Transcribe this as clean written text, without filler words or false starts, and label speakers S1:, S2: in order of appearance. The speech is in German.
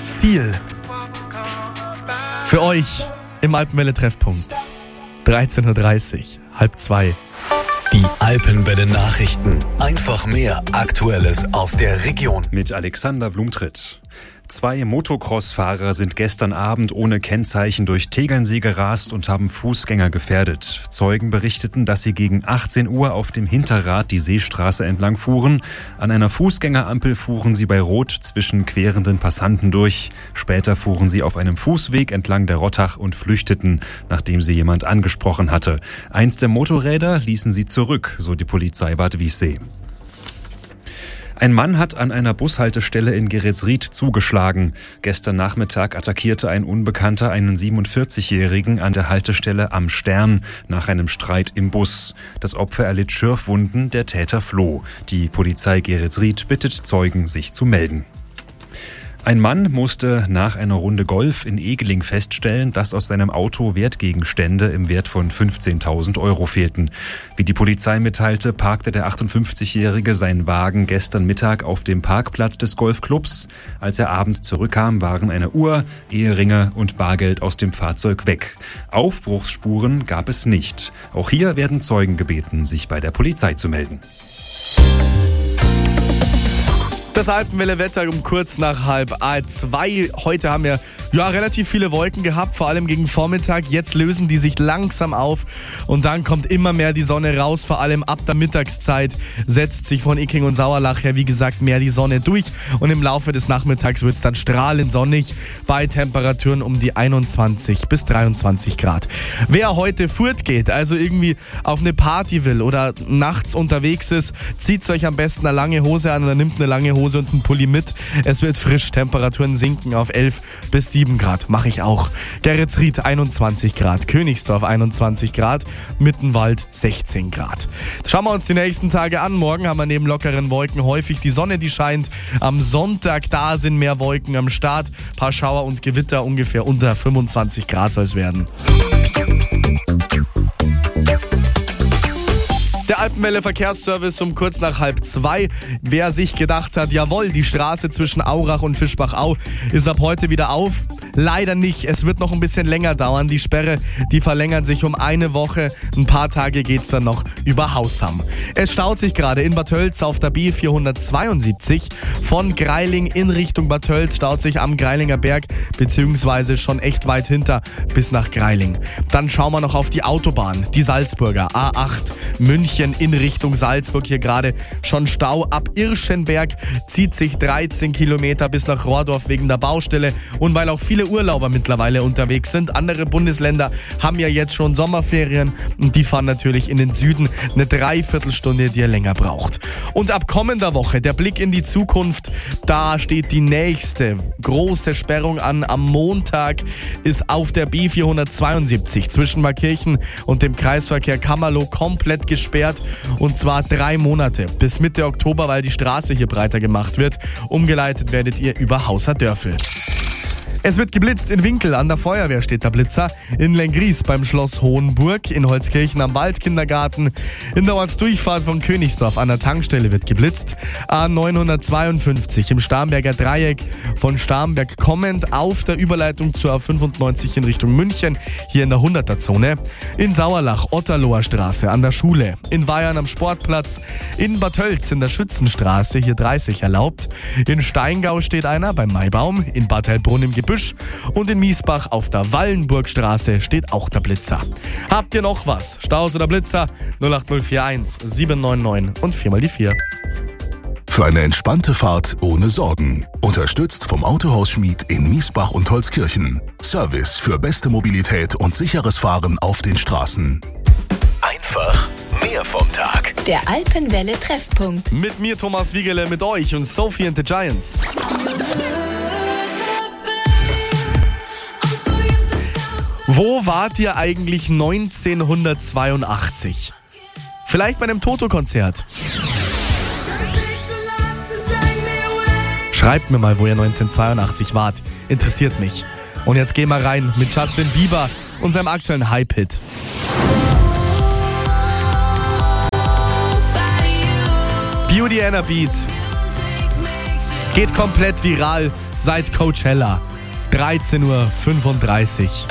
S1: Seal. Für euch im Alpenwelle-Treffpunkt. 13.30 Uhr, 1:30.
S2: Die Alpenwelle-Nachrichten. Einfach mehr Aktuelles aus der Region.
S3: Mit Alexander Blumtritt. 2 Motocross-Fahrer sind gestern Abend ohne Kennzeichen durch Tegernsee gerast und haben Fußgänger gefährdet. Zeugen berichteten, dass sie gegen 18 Uhr auf dem Hinterrad die Seestraße entlang fuhren. An einer Fußgängerampel fuhren sie bei Rot zwischen querenden Passanten durch. Später fuhren sie auf einem Fußweg entlang der Rottach und flüchteten, nachdem sie jemand angesprochen hatte. Eins der Motorräder ließen sie zurück, so die Polizei Bad Wiessee. Ein Mann hat an einer Bushaltestelle in Geretsried zugeschlagen. Gestern Nachmittag attackierte ein Unbekannter einen 47-Jährigen an der Haltestelle Am Stern nach einem Streit im Bus. Das Opfer erlitt Schürfwunden, der Täter floh. Die Polizei Geretsried bittet Zeugen, sich zu melden. Ein Mann musste nach einer Runde Golf in Egeling feststellen, dass aus seinem Auto Wertgegenstände im Wert von 15.000 Euro fehlten. Wie die Polizei mitteilte, parkte der 58-Jährige seinen Wagen gestern Mittag auf dem Parkplatz des Golfclubs. Als er abends zurückkam, waren eine Uhr, Eheringe und Bargeld aus dem Fahrzeug weg. Aufbruchsspuren gab es nicht. Auch hier werden Zeugen gebeten, sich bei der Polizei zu melden.
S1: Das Alpenwelle-Wetter um kurz nach 1:30. Heute haben wir relativ viele Wolken gehabt, vor allem gegen Vormittag. Jetzt lösen die sich langsam auf und dann kommt immer mehr die Sonne raus. Vor allem ab der Mittagszeit setzt sich von Icking und Sauerlach her, wie gesagt, mehr die Sonne durch. Und im Laufe des Nachmittags wird es dann strahlend sonnig bei Temperaturen um die 21 bis 23 Grad. Wer heute fortgeht, also irgendwie auf eine Party will oder nachts unterwegs ist, zieht euch am besten eine lange Hose an oder nimmt eine lange Hose und einen Pulli mit. Es wird frisch, Temperaturen sinken auf 11 bis 7 Grad. Mache ich auch. Geretsried 21 Grad, Königsdorf 21 Grad, Mittenwald 16 Grad. Schauen wir uns die nächsten Tage an. Morgen haben wir neben lockeren Wolken häufig die Sonne, die scheint. Am Sonntag, da sind mehr Wolken am Start. Ein paar Schauer und Gewitter, ungefähr unter 25 Grad soll es werden. Der Alpenwelle-Verkehrsservice um kurz nach 1:30. Wer sich gedacht hat, jawohl, die Straße zwischen Aurach und Fischbachau ist ab heute wieder auf. Leider nicht. Es wird noch ein bisschen länger dauern. Die Sperre, die verlängert sich um eine Woche. Ein paar Tage geht's dann noch über Hausham. Es staut sich gerade in Bad Tölz auf der B472. Von Greiling in Richtung Bad Tölz staut sich am Greilinger Berg, beziehungsweise schon echt weit hinter bis nach Greiling. Dann schauen wir noch auf die Autobahn, die Salzburger A8 München in Richtung Salzburg. Hier gerade schon Stau. Ab Irschenberg zieht sich 13 Kilometer bis nach Rohrdorf wegen der Baustelle. Und weil auch viele Urlauber mittlerweile unterwegs sind. Andere Bundesländer haben ja jetzt schon Sommerferien und die fahren natürlich in den Süden eine Dreiviertelstunde, die ihr länger braucht. Und ab kommender Woche, der Blick in die Zukunft, da steht die nächste große Sperrung an. Am Montag ist auf der B472 zwischen Markirchen und dem Kreisverkehr Kammerloh komplett gesperrt. Und zwar 3 Monate bis Mitte Oktober, weil die Straße hier breiter gemacht wird. Umgeleitet werdet ihr über Hauserdörfel. Es wird geblitzt in Winkel, an der Feuerwehr steht der Blitzer, in Lenggries beim Schloss Hohenburg, in Holzkirchen am Waldkindergarten, in der Ortsdurchfahrt von Königsdorf an der Tankstelle wird geblitzt, A952 im Starnberger Dreieck von Starnberg kommend auf der Überleitung zur A95 in Richtung München, hier in der 100er-Zone, in Sauerlach, Otterloher Straße an der Schule, in Weyern am Sportplatz, in Bad Tölz in der Schützenstraße, hier 30 erlaubt, in Steingau steht einer beim Maibaum, in Bad Heilbrunn im Gebüsch und in Miesbach auf der Wallenburgstraße steht auch der Blitzer. Habt ihr noch was? Staus oder Blitzer? 08041 799 und 4 mal die 4.
S4: Für eine entspannte Fahrt ohne Sorgen. Unterstützt vom Autohaus Schmied in Miesbach und Holzkirchen. Service für beste Mobilität und sicheres Fahren auf den Straßen.
S2: Einfach mehr vom Tag.
S5: Der Alpenwelle-Treffpunkt.
S1: Mit mir Thomas Wiegele, mit euch und Sophie and the Giants. Wo wart ihr eigentlich 1982? Vielleicht bei einem Toto-Konzert. Schreibt mir mal, wo ihr 1982 wart. Interessiert mich. Und jetzt gehen wir rein mit Justin Bieber und seinem aktuellen Hype-Hit. Beauty and a Beat. Geht komplett viral seit Coachella. 13:35 Uhr.